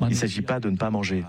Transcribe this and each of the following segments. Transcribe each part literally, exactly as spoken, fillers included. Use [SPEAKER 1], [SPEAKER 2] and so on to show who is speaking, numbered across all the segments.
[SPEAKER 1] Il ne s'agit pas de ne pas manger.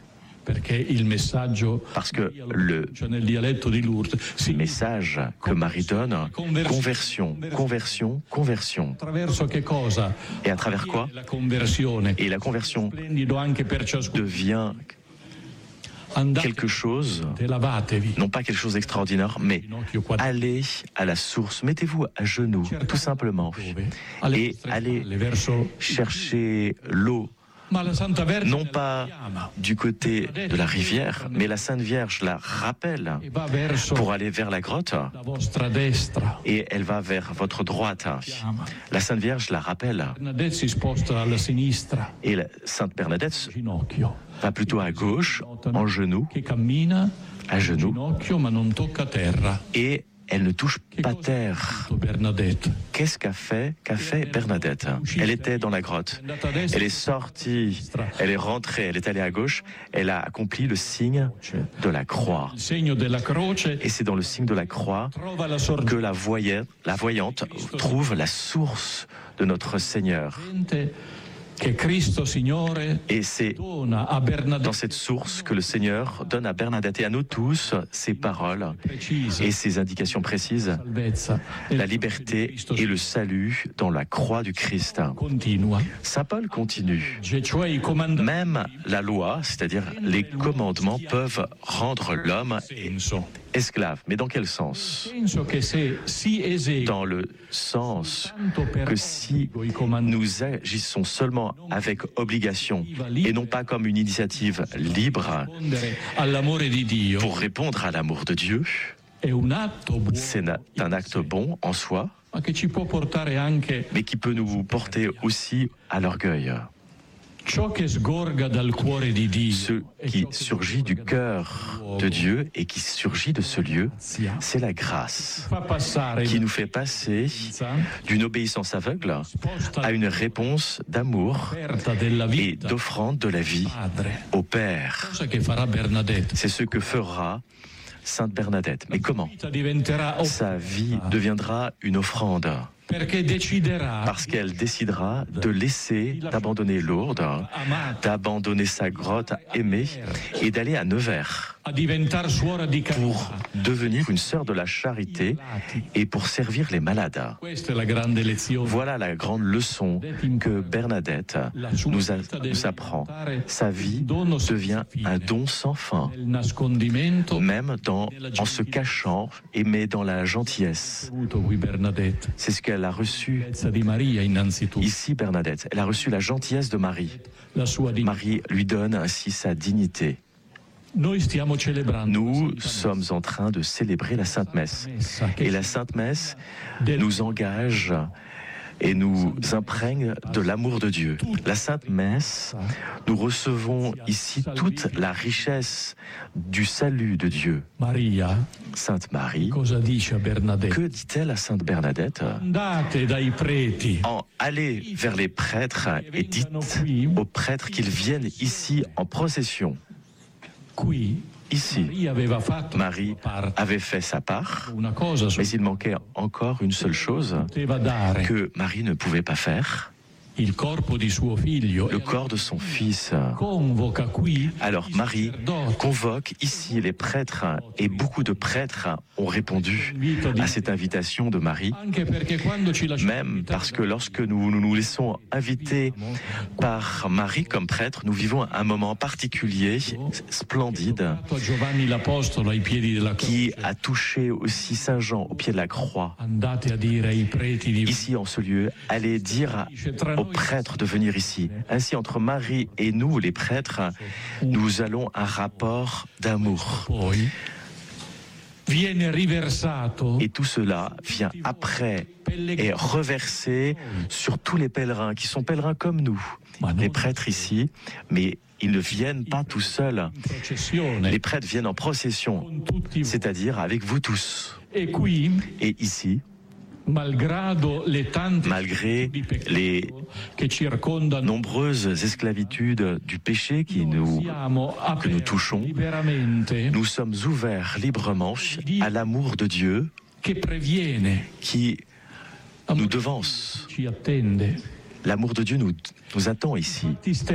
[SPEAKER 1] Parce que le message que Marie donne, conversion, conversion, conversion. Et à travers quoi? Et la conversion devient quelque chose, non pas quelque chose d'extraordinaire, mais allez à la source, mettez-vous à genoux, tout simplement, et allez chercher l'eau. Non pas du côté de la rivière, mais la Sainte Vierge la rappelle pour aller vers la grotte, et elle va vers votre droite. La Sainte Vierge la rappelle, et la Sainte Bernadette va plutôt à gauche, en genoux, à genoux, et elle ne touche pas terre. Qu'est-ce qu'a fait, qu'a fait Bernadette? Elle était dans la grotte. Elle est sortie, elle est rentrée, elle est allée à gauche, elle a accompli le signe de la croix. Et c'est dans le signe de la croix que la voyante, la voyante trouve la source de notre Seigneur. Et c'est dans cette source que le Seigneur donne à Bernadette et à nous tous ses paroles et ses indications précises, la liberté et le salut dans la croix du Christ. Saint Paul continue. Même la loi, c'est-à-dire les commandements, peuvent rendre l'homme esclave. Mais dans quel sens? Dans le sens que si nous agissons seulement avec obligation et non pas comme une initiative libre pour répondre à l'amour de Dieu, c'est un acte bon en soi, mais qui peut nous porter aussi à l'orgueil. Ce qui surgit du cœur de Dieu et qui surgit de ce lieu, c'est la grâce qui nous fait passer d'une obéissance aveugle à une réponse d'amour et d'offrande de la vie au Père. C'est ce que fera Sainte Bernadette. Mais comment? Sa vie deviendra une offrande. Parce qu'elle décidera de laisser, d'abandonner Lourdes, d'abandonner sa grotte aimée et d'aller à Nevers pour devenir une sœur de la charité et pour servir les malades. Voilà la grande leçon que Bernadette nous, a, nous apprend. Sa vie devient un don sans fin, même dans, en se cachant, et mais dans la gentillesse. C'est ce qu'elle Elle a reçu ici, Bernadette. Elle a reçu la gentillesse de Marie. Marie lui donne ainsi sa dignité. Nous sommes en train de célébrer la Sainte Messe. Et la Sainte Messe nous engage et nous imprègne de l'amour de Dieu. La Sainte Messe, nous recevons ici toute la richesse du salut de Dieu. Sainte Marie, que dit-elle à Sainte Bernadette? En allez vers les prêtres et dites aux prêtres qu'ils viennent ici en procession. Ici, Marie avait fait sa part, mais il manquait encore une seule chose que Marie ne pouvait pas faire. Le corps de son fils. Alors Marie convoque ici les prêtres et beaucoup de prêtres ont répondu à cette invitation de Marie, même parce que lorsque nous nous, nous laissons inviter par Marie comme prêtre, nous vivons un moment particulier, splendide, qui a touché aussi Saint Jean au pied de la croix. Ici en ce lieu, allez dire aux prêtres de venir ici. Ainsi, entre Marie et nous, les prêtres, nous allons un rapport d'amour. Et tout cela vient après et reversé sur tous les pèlerins qui sont pèlerins comme nous. Les prêtres ici, mais ils ne viennent pas tout seuls. Les prêtres viennent en procession, c'est-à-dire avec vous tous. Et ici, malgré les nombreuses esclavitudes du péché qui nous, que nous touchons, nous sommes ouverts librement à l'amour de Dieu qui nous devance. L'amour de Dieu nous, nous attend ici.